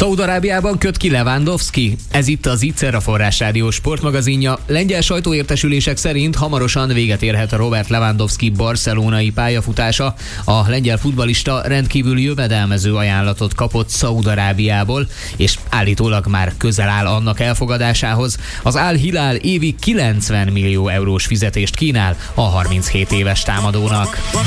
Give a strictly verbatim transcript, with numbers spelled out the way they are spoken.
Szaúd-Arábiában köt ki Lewandowski. Ez itt az Itzer, a Forrás Rádió sportmagazinja. Lengyel sajtóértesülések szerint hamarosan véget érhet a Robert Lewandowski barcelonai pályafutása. A lengyel futballista rendkívül jövedelmező ajánlatot kapott Szaúd-Arábiából, és állítólag már közel áll annak elfogadásához. Az Al Hilal évi kilencven millió eurós fizetést kínál a harminchét éves támadónak.